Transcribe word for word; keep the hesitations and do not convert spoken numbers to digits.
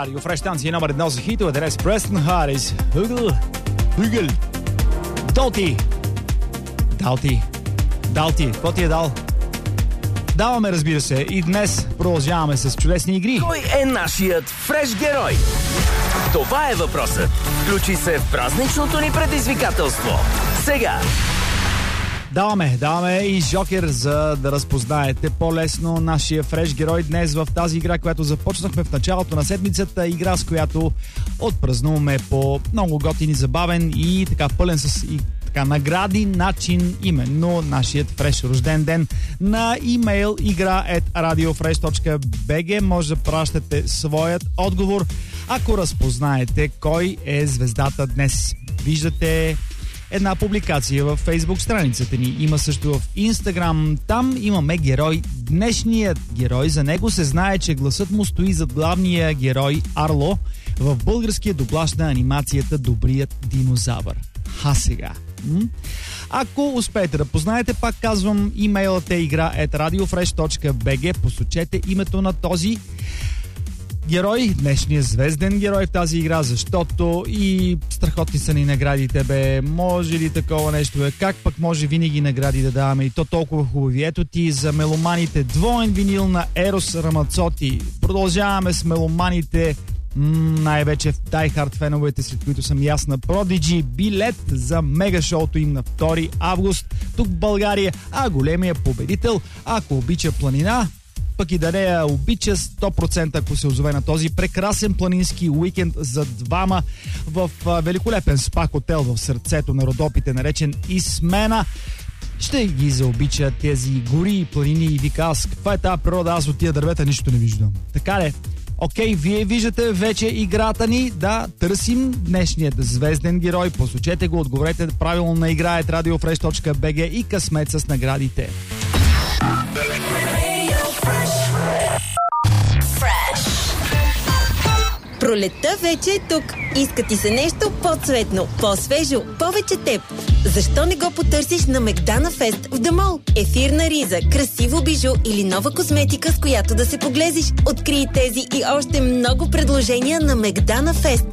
Радио Фреш, станция номер едно за хитове. Днес Престън Харис. Хъгъл. Хъгъл. Долти. Далти. Далти. Какво ти е дал? Даваме, разбира се. И днес продължаваме с чудесни игри. Кой е нашият фреш герой? Това е въпросът. Включи се в празничното ни предизвикателство. Сега. Даваме, даваме и жокер, за да разпознаете по-лесно нашия фреш герой днес в тази игра, която започнахме в началото на седмицата. Игра, с която отпразнуваме по много готин и забавен и така пълен с и така награди начин, именно нашият фреш рожден ден. На имейл игра ет радиофреш точка би джи може да пращате своят отговор, ако разпознаете кой е звездата днес. Виждате една публикация в Фейсбук страницата ни. Има също в Инстаграм. Там имаме герой. Днешният герой, за него се знае, че гласът му стои зад главния герой Арло в българския дублаж на анимацията Добрият динозавър. Ха сега. М? Ако успеете да познаете, пак казвам, имейлът е игра ет радиофреш точка би джи. Посочете името на този герой, днешния звезден герой в тази игра, защото и страхотни са ни наградите, бе. Може ли такова нещо, бе? Как пък може винаги награди да даваме и то толкова хубави? Ето ти за меломаните двоен винил на Ерос Рамацоти. Продължаваме с меломаните, м- най-вече в Die Hard феновете, сред които съм и аз, на Prodigy. Билет за мега шоуто им на втори август тук в България, а големия победител, ако обича планина, пък и да не я обича сто процента, ако се озове на този прекрасен планински уикенд за двама в а, великолепен спа-хотел в сърцето на Родопите, наречен Исмена. Ще ги заобича тези гори и планини и вика: аз, каква е тази природа, аз от тия дървета нищо не виждам. Така ли? Окей, вие виждате вече играта ни. Да, търсим днешният звезден герой. Посочете го, отговорете правилно на игра ет радиофреш точка би джи и късмет с наградите. Пролетта вече е тук. Иска ти се нещо по-цветно, по-свежо, повече теб. Защо не го потърсиш на Мегдана Фест в Дамол? Ефирна риза, красиво бижу или нова козметика, с която да се поглезиш. Открий тези и още много предложения на Мегдана Фест.